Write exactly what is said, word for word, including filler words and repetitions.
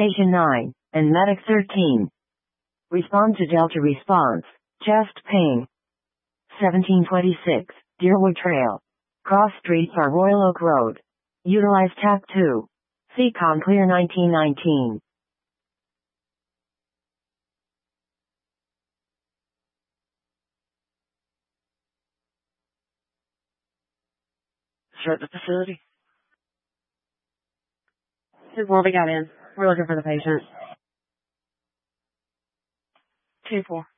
Station nine, and Medic thirteen. Respond to Delta response. Chest pain. seventeen twenty-six, Deerwood Trail. Cross Street for Royal Oak Road. Utilize T A C two. C COM clear nineteen nineteen. Start the facility. This is where we got in. We're looking for the patient. two four.